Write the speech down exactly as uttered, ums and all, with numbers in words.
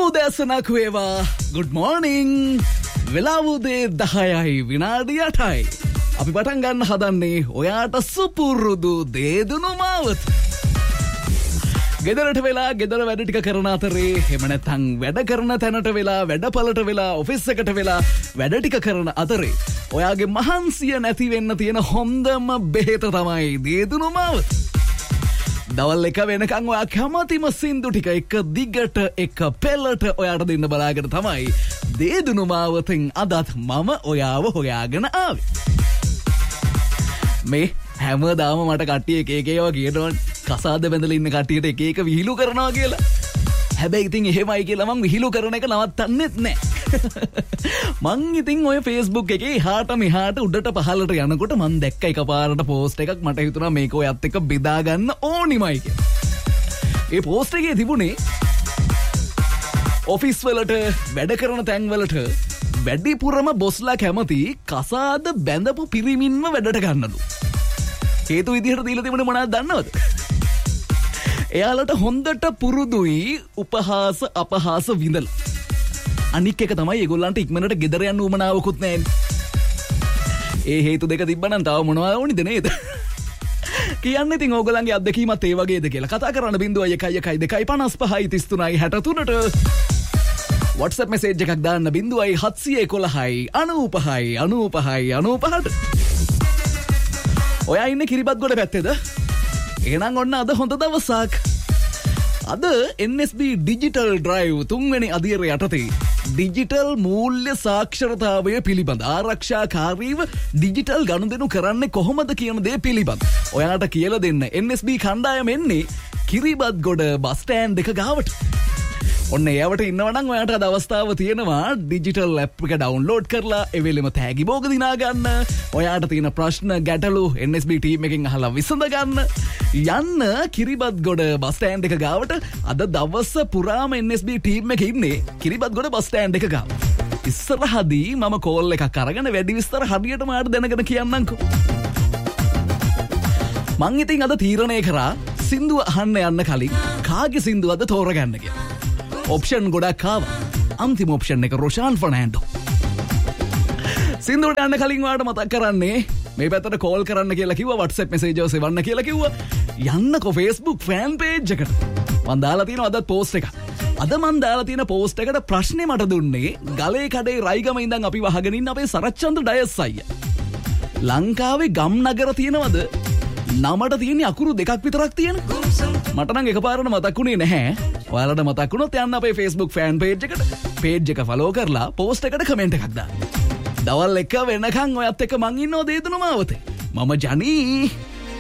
සුබෝදෑසනක් වේවා. good morning. වෙලාව උදේ දහයයි විනාඩි අටයි. අපි පටන් ගන්න හදන්නේ ඔයාට සුපුරුදු දේදුණු මාවත. ගෙදරට වෙලා ගෙදර වැඩ ටික කරන අතරේ එහෙම නැත්නම් වැඩ කරන තැනට වෙලා වැඩපළට වෙලා ඔෆිස් එකට වෙලා වැඩ ටික කරන අතරේ ඔයාගේ මහන්සිය නැති වෙන්න තියෙන හොඳම බෙහෙත තමයි දේදුණු මාවත. දවල් එක වෙනකන් ඔයා කැමතිම සින්දු ටික එක දිගට එක පෙළට ඔයාට දෙන්න බලාගෙන තමයි දේදුණු මාවතෙන් අදත් මම ඔයාව හොයාගෙන ආවේ. මේ හැමදාම මට කට්ටිය එක එක ඒවා කියනවා කසාද බැඳලා ඉන්න කට්ටියට එක එක විහිළු කරනවා කියලා. හැබැයි ඉතින් එහෙමයි කියලා මං විහිළු කරන එක නවත්තන්නෙත් නෑ. මං ඉතින් ඔය Facebook එකේ එහාට මෙහාට උඩට පහළට යනකොට මං දැක්ක එකපාරට පෝස්ට් එකක් මට හිතුණා මේක ඔයත් එක්ක බෙදා ගන්න ඕනිමයි කියලා. ඒ පෝස්ට් එකේ තිබුණේ ඔෆිස් වලට වැඩ කරන තැන් වලට වැඩිපුරම බොස්ලා කැමති කසාද බැඳපු පිරිමින්ම වැඩට ගන්නලු. හේතු විදිහට දීලා තිබුණේ මොනවද දන්නවද? එයාලට හොඳට පුරුදුයි උපහාස අපහාස විඳලා. අනික් එක තමයි ඒගොල්ලන්ට ඉක්මනට ගෙදර යන්න උවමනාවකුත් නැහැ. ඒ හේතු දෙක තිබ්බනම් තව මොනවා වුණිද නේද? කියන්නේ ඉතින් ඕගොල්ලන්ගේ අත්දැකීමත් ඒ වගේද කියලා කතා කරන්න බිංදුවයි එකයි එකයි දෙකයි පනස් පහයි තිස් තුනයි හැට තුනට WhatsApp message එකක් දාන්න බිංදුවයි හත්සිය එකොළහයි අනූපහයි අනූපහයි අනූපහට. ඔයා ඉන්නේ කිරිබත්ගොඩ පැත්තේද? එහෙනම් ඔන්න අද හොඳ දවසක්. අද N S B Digital Drive තුන්වෙනි අදියර යටතේ ඩිජිටල් මූල්‍ය සාක්ෂරතාවය පිළිබඳ ආරක්ෂාකාරීව ඩිජිටල් ගනුදෙනු කරන්නේ කොහොමද කියන දේ පිළිබඳ ඔයාට කියලා දෙන්න N S B කණ්ඩායම එන්නේ කිරිබත්ගොඩ බස් ස්ටෑන්ඩ් එක ගාවට. ඔන්න එයාවට ඉන්නවනම් ඔයාට අද අවස්ථාව තියෙනවා ඩිජිටල් ඇප් එක ඩවුන්ලෝඩ් කරලා ඒ වෙලෙම තෑගි බෝග දිනා ගන්න. ඔයාට තියෙන ප්‍රශ්න ගැටලු N S B ටීම් එකෙන් අහලා විසඳ ගන්න. යන්න කිරිබත්ගොඩ බස් ස්ටෑන්ඩ් එක ගාවට. අද දවස පුරාම N S B ටීම් එක ඉන්නේ කිරිබත්ගොඩ බස් ස්ටෑන්ඩ් එක ගාව. ඉස්සරහදී මම කෝල් එකක් අරගෙන වැඩි විස්තර හරියට මාට දැනගෙන කියන්නම්කෝ. මං ඉතින් අද තීරණය කරා සින්දුව අහන්න යන්න කලින් කාගේ සින්දුවද තෝරගන්න කියලා. ඔප්ෂන් ගොඩක් ආවා. අන්තිම ඔප්ෂන් එක රොෂාන් ෆර්නෑන්ඩෝ. සින්දුවට යන්න කලින් වාට මතක් කරන්නේ මේ පැත්තට කෝල් කරන්න කියලා කිව්වා, WhatsApp message එක සෙවන්න කියලා කිව්වා. යන්නකෝ Facebook fan page එකට. මම දාලා තියෙනවා අදත් post එකක්. අද මම දාලා තියෙන post එකට ප්‍රශ්නේ මට දුන්නේ ගලේ කඩේ රයිගම ඉඳන් අපි වහගෙන ඉන්න අපේ සරච්චන්ද්‍ර ඩයස් අයියා. ලංකාවේ ගම් නගර තියෙනවද? නමට තියෙන අකුරු දෙකක් විතරක් තියෙන. මට නම් එකපාරට මතක් වුණේ නැහැ. ඔයාලට මතක් වුණොත් යන්න අපේ Facebook fan page එකට. page එක follow කරලා post එකට comment එකක් දාන්න. දවල් එක වෙනකන් ඔයත් එක්ක මං ඉන්නෝ දේදුණු මාවතේ. මම ජනී.